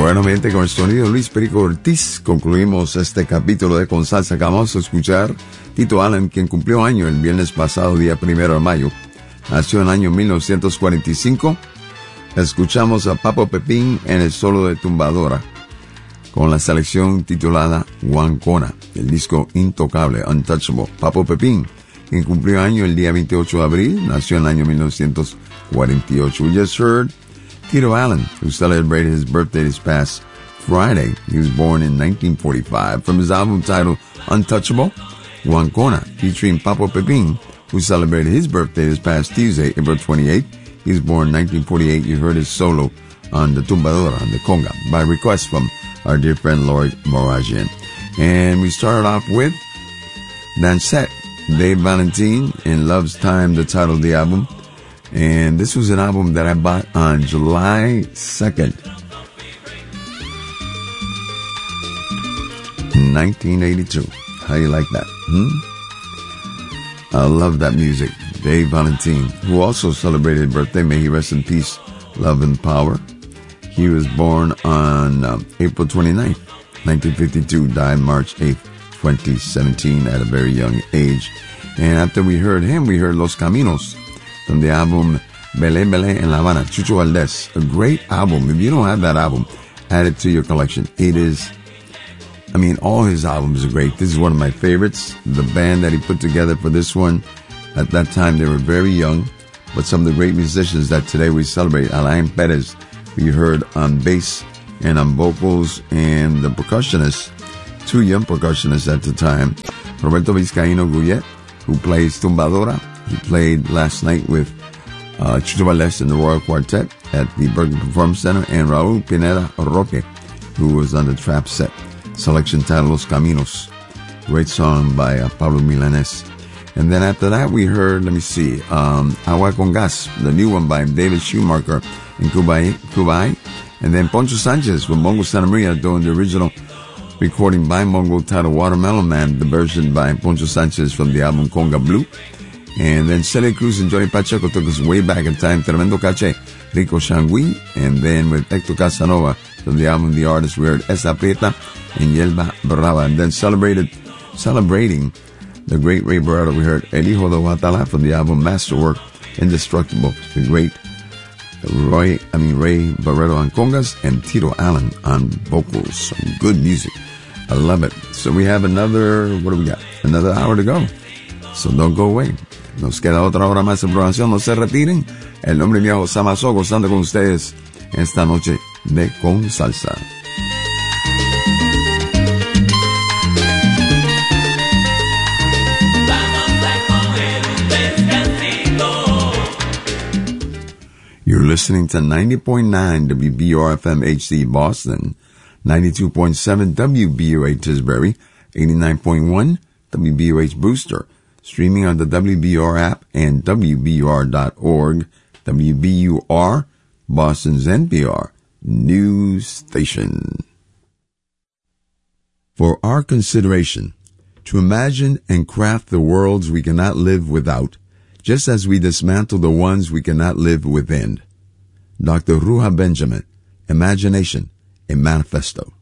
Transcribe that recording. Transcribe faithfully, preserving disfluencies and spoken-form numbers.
Bueno, gente, con el sonido de Luis Perico Ortiz concluimos este capítulo de Con Salsa. Acabamos de escuchar Tito Allen, quien cumplió año el viernes pasado, día primero de mayo. Nació en el año mil novecientos cuarenta y cinco. Escuchamos a Papo Pepín en el solo de Tumbadora, con la selección titulada Guancona, el disco Intocable, Untouchable. Papo Pepín, quien cumplió año el día veintiocho de abril, nació en el año mil novecientos cuarenta y ocho. We just heard Tito Allen, who celebrated his birthday this past Friday. He was born in nineteen forty-five. From his album titled Untouchable, Guancona, featuring Papo Pepín, who celebrated his birthday this past Tuesday, April twenty-eighth. He was born in nineteen forty-eight. You heard his solo on the Tumbadora, on the conga, by request from our dear friend Lloyd Moragian. And we started off with Dancette, Dave Valentine, in Love's Time, the title of the album. And this was an album that I bought on July second, nineteen eighty-two. How you like that? Hmm? I love that music. Dave Valentine, who also celebrated birthday, may he rest in peace, love and power. He was born on um, April twenty-ninth, nineteen fifty-two, died March eighth, twenty seventeen, at a very young age. And after we heard him, we heard Los Caminos from the album Belé Belé en La Habana, Chucho Valdés. A great album. If you don't have that album, add it to your collection. It is, I mean, all his albums are great. This is one of my favorites. The band that he put together for this one, at that time they were very young, but some of the great musicians that today we celebrate. Alain Perez, we heard on bass and on vocals, and the percussionist, two young percussionists at the time, Roberto Vizcaíno Guyet, who plays Tumbadora. He played last night with uh, Chucho Valdés and the Royal Quartet at the Berkeley Performance Center, and Raúl Pineda Roque, who was on the trap set. Selection titled Los Caminos. Great song by uh, Pablo Milanés. And then after that we heard, let me see, um, Agua con Gas, the new one by David Schumacher and Kubai, Kubai. And then Poncho Sanchez with Mongo Santa Maria doing the original recording by Mongo titled Watermelon Man, the version by Poncho Sanchez from the album Conga Blue. And then Celia Cruz and Johnny Pacheco took us way back in time, Tremendo Caché, Rico Shangui. And then with Hector Casanova from the album The Artist, we heard Esa Prieta and Yelba Brava. And then celebrated, celebrating the great Ray Barretto, we heard El Hijo de Guatemala from the album Masterwork, Indestructible, the great Roy, I mean Ray Barretto on congas and Tito Allen on vocals. Some good music. I love it. So we have another, what do we got? Another hour to go. So don't go away. Nos queda otra hora más de programación. No se retiren. El nombre mío es Samazo, gozando con ustedes esta noche de Con Salsa. You're listening to ninety point nine W B U R F M H D Boston, ninety-two point seven W B U H Tisbury, eighty-nine point one W B U H Brewster, streaming on the W B U R app and W B U R dot org. W B U R, Boston's N P R news station. For our consideration, to imagine and craft the worlds we cannot live without, just as we dismantle the ones we cannot live within. Doctor Ruha Benjamin, Imagination, a Manifesto.